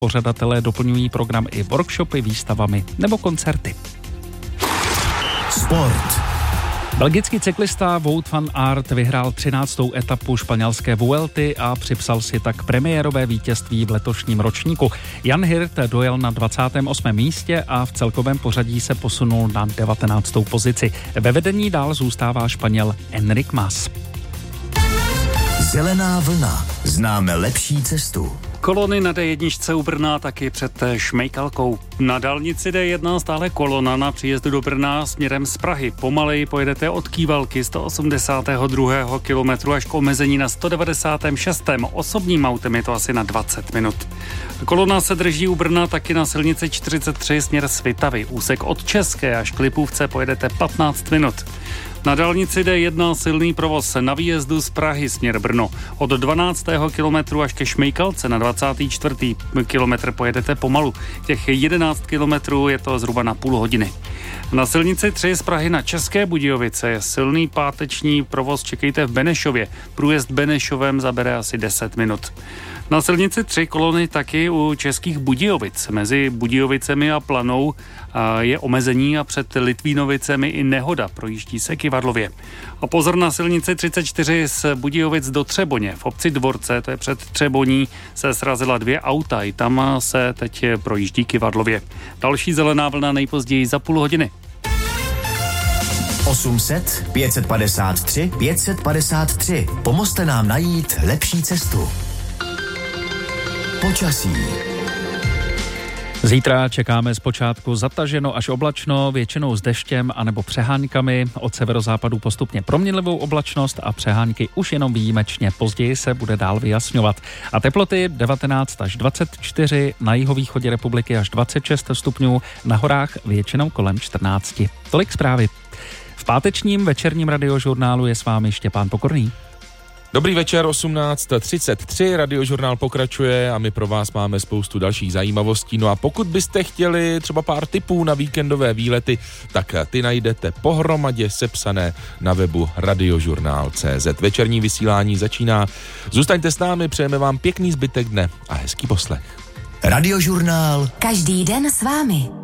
Pořadatelé doplňují program i workshopy, výstavami nebo koncerty. Sport. Belgický cyklista Wout van Aert vyhrál 13. etapu španělské Vuelty a připsal si tak premiérové vítězství v letošním ročníku. Jan Hirt dojel na 28. místě a v celkovém pořadí se posunul na 19. pozici. Ve vedení dál zůstává Španěl Enric Mas. Zelená vlna. Známe lepší cestu. Kolony na D1 u Brna taky před Šmejkalkou. Na dálnici D1 stále kolona na příjezdu do Brna směrem z Prahy. Pomaleji pojedete od Kývalky 182. kilometru až k omezení na 196. Osobním autem je to asi na 20 minut. Kolona se drží u Brna taky na silnici 43 směr Svitavy. Úsek od České až k Lipůvce pojedete 15 minut. Na dálnici D1 silný provoz na výjezdu z Prahy směr Brno. Od 12. kilometru až ke Šmejkalce na 24. kilometr pojedete pomalu. Těch 11 kilometrů je to zhruba na půl hodiny. Na silnici 3 z Prahy na České Budějovice je silný páteční provoz, čekejte v Benešově. Průjezd Benešovem zabere asi 10 minut. Na silnici 3 kolony taky u Českých Budějovic. Mezi Budějovicemi a Planou je omezení a před Litvínovicemi i nehoda. Projíždí se Kyvadlově. A pozor na silnici 34 z Budějovic do Třeboně. V obci Dvorce, to je před Třeboní, se srazila 2 auta. I tam se teď projíždí Kyvadlově. Další zelená vlna nejpozději za půl hodiny. 800 553 553. Pomozte nám najít lepší cestu. Počasí. Zítra čekáme zpočátku zataženo až oblačno, většinou s deštěm anebo přeháňkami. Od severozápadu postupně proměnlivou oblačnost a přehánky už jenom výjimečně. Později se bude dál vyjasňovat. A teploty 19 až 24, na jihovýchodě republiky až 26 stupňů, na horách většinou kolem 14. Tolik zprávy. V pátečním večerním radiožurnálu je s vámi Štěpán Pokorný. Dobrý večer, 18:33, radiožurnál pokračuje a my pro vás máme spoustu dalších zajímavostí. No a pokud byste chtěli třeba pár tipů na víkendové výlety, tak ty najdete pohromadě sepsané na webu radiožurnál.cz. Večerní vysílání začíná. Zůstaňte s námi, přejeme vám pěkný zbytek dne a hezký poslech. Radiožurnál. Každý den s vámi.